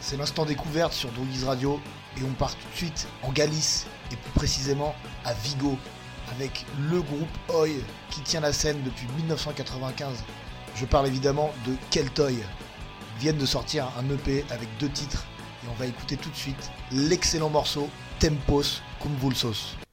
C'est l'instant découverte sur Droguise Radio et on part tout de suite en Galice et plus précisément à Vigo avec le groupe Oi qui tient la scène depuis 1995. Je parle évidemment de Keltoy. Ils viennent de sortir un EP avec 2 titres et on va écouter tout de suite l'excellent morceau Tempos Convulsos.